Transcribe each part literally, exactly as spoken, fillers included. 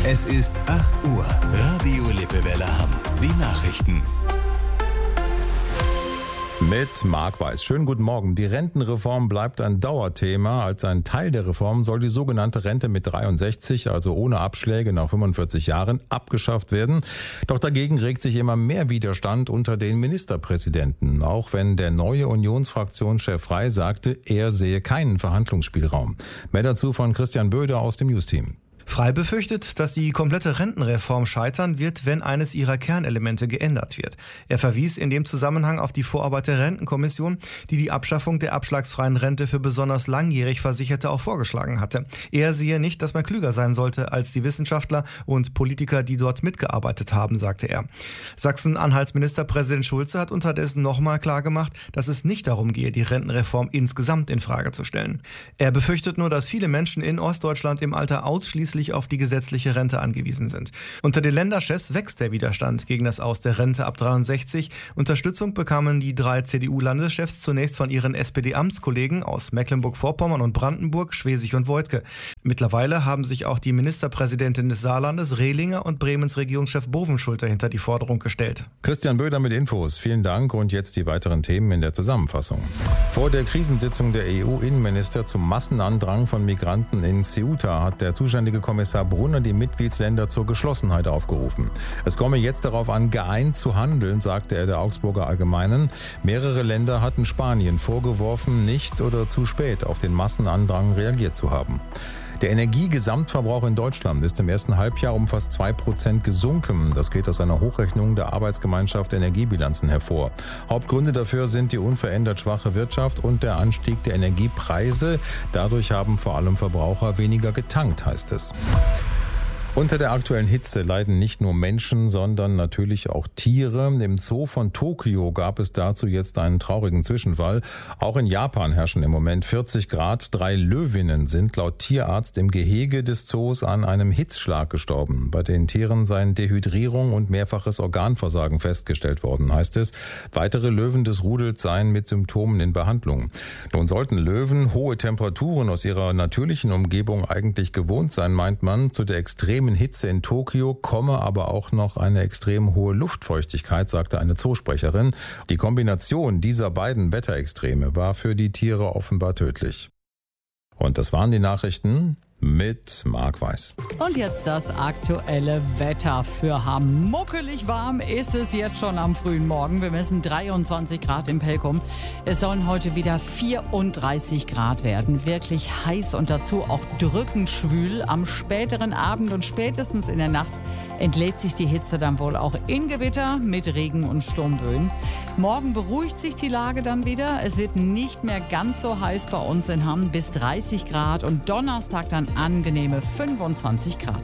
Es ist acht Uhr. Radio Lippewelle Hamm. Die Nachrichten. Mit Marc Weiß. Schönen guten Morgen. Die Rentenreform bleibt ein Dauerthema. Als ein Teil der Reform soll die sogenannte Rente mit dreiundsechzig, also ohne Abschläge nach fünfundvierzig Jahren, abgeschafft werden. Doch dagegen regt sich immer mehr Widerstand unter den Ministerpräsidenten. Auch wenn der neue Unionsfraktionschef Frey sagte, er sehe keinen Verhandlungsspielraum. Mehr dazu von Christian Böder aus dem News-Team. Frey befürchtet, dass die komplette Rentenreform scheitern wird, wenn eines ihrer Kernelemente geändert wird. Er verwies in dem Zusammenhang auf die Vorarbeit der Rentenkommission, die die Abschaffung der abschlagsfreien Rente für besonders langjährig Versicherte auch vorgeschlagen hatte. Er sehe nicht, dass man klüger sein sollte als die Wissenschaftler und Politiker, die dort mitgearbeitet haben, sagte er. Sachsen-Anhalts Ministerpräsident Schulze hat unterdessen nochmal klargemacht, dass es nicht darum gehe, die Rentenreform insgesamt in Frage zu stellen. Er befürchtet nur, dass viele Menschen in Ostdeutschland im Alter ausschließlich auf die gesetzliche Rente angewiesen sind. Unter den Länderchefs wächst der Widerstand gegen das Aus der Rente ab dreiundsechzig. Unterstützung bekamen die drei C D U-Landeschefs zunächst von ihren S P D-Amtskollegen aus Mecklenburg-Vorpommern und Brandenburg, Schwesig und Voigtke. Mittlerweile haben sich auch die Ministerpräsidentin des Saarlandes, Rehlinger, und Bremens Regierungschef Bovenschulte hinter die Forderung gestellt. Christian Böder mit Infos. Vielen Dank und jetzt die weiteren Themen in der Zusammenfassung. Vor der Krisensitzung der E U-Innenminister zum Massenandrang von Migranten in Ceuta hat der zuständige Kommissar Brunner die Mitgliedsländer zur Geschlossenheit aufgerufen. Es komme jetzt darauf an, geeint zu handeln, sagte er der Augsburger Allgemeinen. Mehrere Länder hatten Spanien vorgeworfen, nicht oder zu spät auf den Massenandrang reagiert zu haben. Der Energiegesamtverbrauch in Deutschland ist im ersten Halbjahr um fast zwei Prozent gesunken. Das geht aus einer Hochrechnung der Arbeitsgemeinschaft Energiebilanzen hervor. Hauptgründe dafür sind die unverändert schwache Wirtschaft und der Anstieg der Energiepreise. Dadurch haben vor allem Verbraucher weniger getankt, heißt es. Unter der aktuellen Hitze leiden nicht nur Menschen, sondern natürlich auch Tiere. Im Zoo von Tokio gab es dazu jetzt einen traurigen Zwischenfall. Auch in Japan herrschen im Moment vierzig Grad. Drei Löwinnen sind laut Tierarzt im Gehege des Zoos an einem Hitzschlag gestorben. Bei den Tieren seien Dehydrierung und mehrfaches Organversagen festgestellt worden, heißt es. Weitere Löwen des Rudels seien mit Symptomen in Behandlung. Nun sollten Löwen hohe Temperaturen aus ihrer natürlichen Umgebung eigentlich gewohnt sein, meint man. Zu der extremen Hitze in Tokio komme aber auch noch eine extrem hohe Luftfeuchtigkeit, sagte eine Zoosprecherin. Die Kombination dieser beiden Wetterextreme war für die Tiere offenbar tödlich. Und das waren die Nachrichten mit Marc Weiß. Und jetzt das aktuelle Wetter für Hamm. Muckelig warm ist es jetzt schon am frühen Morgen. Wir messen dreiundzwanzig Grad in Pelkum. Es sollen heute wieder vierunddreißig Grad werden. Wirklich heiß und dazu auch drückend schwül. Am späteren Abend und spätestens in der Nacht entlädt sich die Hitze dann wohl auch in Gewitter mit Regen und Sturmböen. Morgen beruhigt sich die Lage dann wieder. Es wird nicht mehr ganz so heiß bei uns in Hamm, bis dreißig Grad und Donnerstag dann angenehme fünfundzwanzig Grad.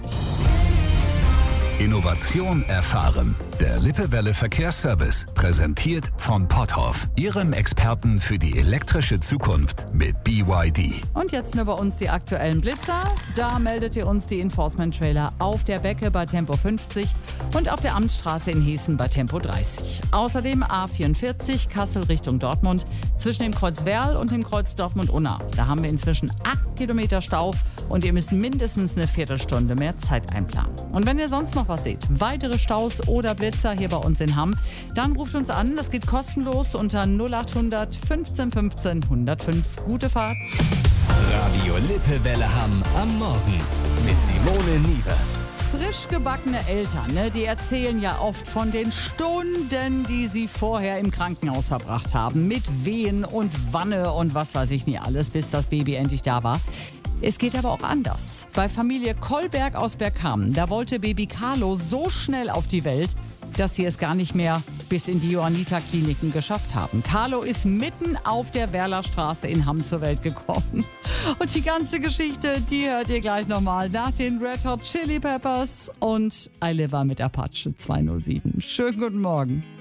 Innovation erfahren. Der Lippewelle Verkehrsservice, präsentiert von Potthoff, Ihrem Experten für die elektrische Zukunft mit B Y D. Und jetzt nur bei uns die aktuellen Blitzer. Da meldet ihr uns die Enforcement-Trailer auf der Becke bei Tempo fünfzig und auf der Amtsstraße in Hessen bei Tempo dreißig. Außerdem A vierundvierzig Kassel Richtung Dortmund zwischen dem Kreuz Werl und dem Kreuz Dortmund-Unna. Da haben wir inzwischen acht Kilometer Stau und ihr müsst mindestens eine Viertelstunde mehr Zeit einplanen. Und wenn ihr sonst noch was seht, weitere Staus oder Blitzer hier bei uns in Hamm, dann ruft uns an. Das geht kostenlos unter null achthundert fünfzehn fünfzehn hundertfünf. Gute Fahrt. Radio Lippewelle Hamm am Morgen mit Simone Niewert. Frisch gebackene Eltern, ne, die erzählen ja oft von den Stunden, die sie vorher im Krankenhaus verbracht haben. Mit Wehen und Wanne und was weiß ich nie alles, bis das Baby endlich da war. Es geht aber auch anders. Bei Familie Kolberg aus Bergkamen, da wollte Baby Carlo so schnell auf die Welt, dass sie es gar nicht mehr bis in die Johanniter-Kliniken geschafft haben. Carlo ist mitten auf der Werlerstraße in Hamm zur Welt gekommen. Und die ganze Geschichte, die hört ihr gleich nochmal nach den Red Hot Chili Peppers und I Live mit Apache zweihundertsieben. Schönen guten Morgen.